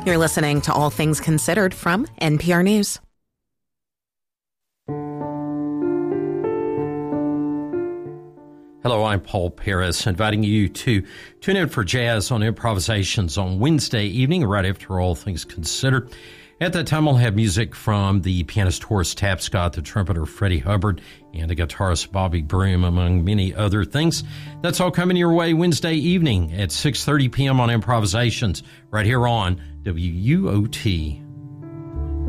You're listening to All Things Considered from NPR News. Hello, I'm Paul Paris, inviting you to tune in for jazz on Improvisations on Wednesday evening, right after All Things Considered. At that time, we'll have music from the pianist Horace Tapscott, the trumpeter Freddie Hubbard, and the guitarist Bobby Broom, among many other things. That's all coming your way Wednesday evening at 6:30 p.m. on Improvisations, right here on WUOT.